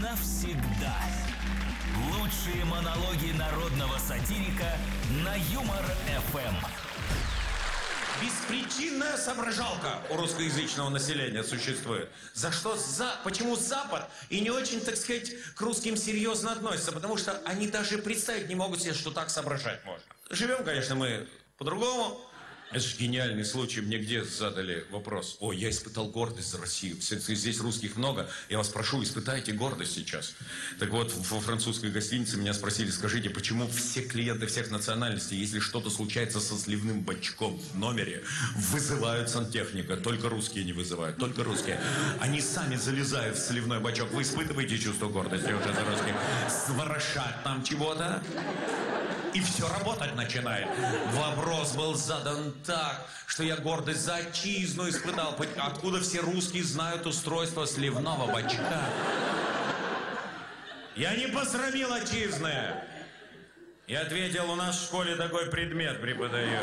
навсегда. Лучшие монологи народного сатирика на Юмор ФМ. Беспричинная соображалка у русскоязычного населения существует. Почему Запад и не очень, так сказать, к русским серьезно относится? Потому что они даже представить не могут себе, что так соображать можно. Живем, конечно, мы по-другому. Это же гениальный случай. Мне где задали вопрос? О, я испытал гордость за Россию. Здесь русских много. Я вас прошу, испытайте гордость сейчас. Так вот, во французской гостинице меня спросили, скажите, почему все клиенты всех национальностей, если что-то случается со сливным бачком в номере, вызывают сантехника? Только русские не вызывают, только русские. Они сами залезают в сливной бачок. Вы испытываете чувство гордости уже за русских? Сворошать там чего-то? И все работать начинает. Вопрос был задан так, что я гордость за отчизну испытал. Откуда все русские знают устройство сливного бачка? Я не посрамил отчизны. Я ответил, у нас в школе такой предмет преподают.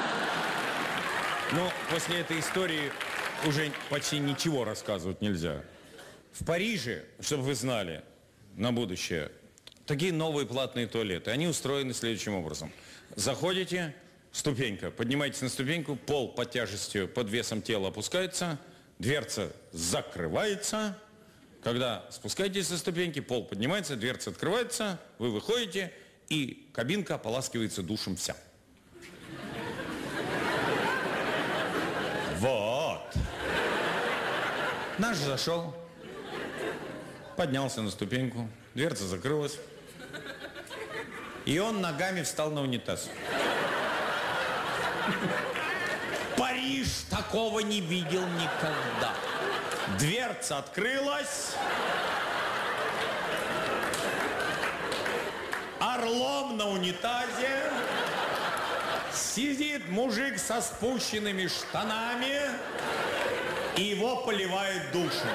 Ну, после этой истории уже почти ничего рассказывать нельзя. В Париже, чтобы вы знали, на будущее, такие новые платные туалеты. Они устроены следующим образом. Заходите, ступенька, поднимаетесь на ступеньку, пол под тяжестью, под весом тела опускается, дверца закрывается. Когда спускаетесь со ступеньки, пол поднимается, дверца открывается, вы выходите, и кабинка ополаскивается душем вся. Вот. Наш зашел, поднялся на ступеньку, дверца закрылась. И он ногами встал на унитаз. Париж такого не видел никогда. Дверца открылась. Орлом на унитазе сидит мужик со спущенными штанами, и его поливает душем.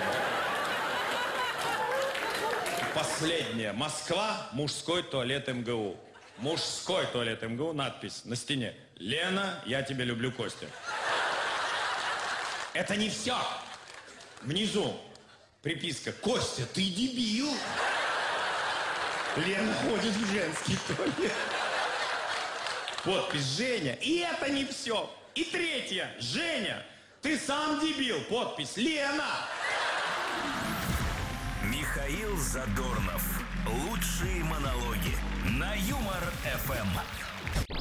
Последнее. Москва. Мужской туалет МГУ. Мужской туалет МГУ. Надпись на стене. Лена, я тебя люблю, Костя. Это не все. Внизу приписка. Костя, ты дебил. Лена ходит в женский туалет. Подпись Женя. И это не все. И третье. Женя, ты сам дебил. Подпись Лена. Михаил Задорнов. Лучшие монологи на Юмор ФМ.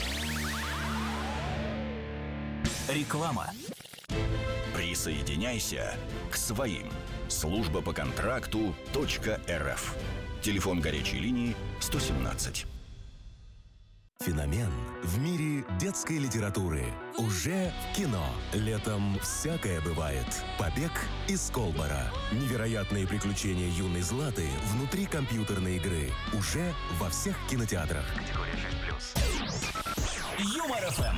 Реклама. Присоединяйся к своим. Служба по контракту .рф. Телефон горячей линии 117. Феномен в мире детской литературы. Уже в кино. Летом всякое бывает. Побег из Колбара. Невероятные приключения юной Златы внутри компьютерной игры. Уже во всех кинотеатрах. Юмор ФМ.